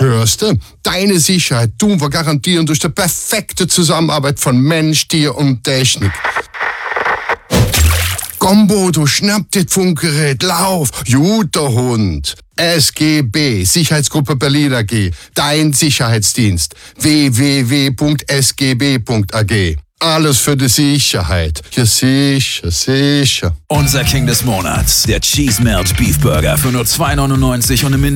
Hörst du? Deine Sicherheit tun wir garantieren durch die perfekte Zusammenarbeit von Mensch, Tier und Technik. Komm, Bodo, schnapp dir das Funkgerät, lauf, guter Hund. SGB, Sicherheitsgruppe Berlin AG, dein Sicherheitsdienst. www.sgb.ag. Alles für die Sicherheit. Ja, sicher, sicher. Unser King des Monats, der Cheese Melt Beef Burger für nur 2,99 und im